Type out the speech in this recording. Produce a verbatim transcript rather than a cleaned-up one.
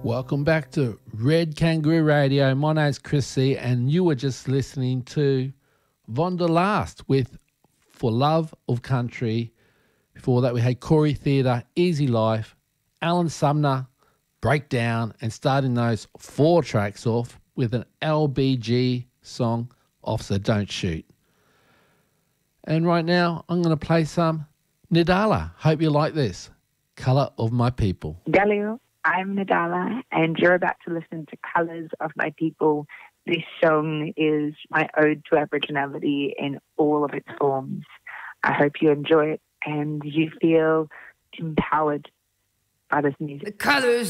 Welcome back to Red Kangaroo Radio. My name's Chris C, and you were just listening to Von der Last with For Love of Country. Before that, we had Corey Theatre, Easy Life, Alan Sumner, Breakdown, and starting those four tracks off with an L B G song, Officer Don't Shoot. And right now, I'm going to play some Nidala. Hope you like this. Colour of My People. Galileo. I'm Nadala, and you're about to listen to Colours of My People. This song is my ode to Aboriginality in all of its forms. I hope you enjoy it and you feel empowered by this music. The colours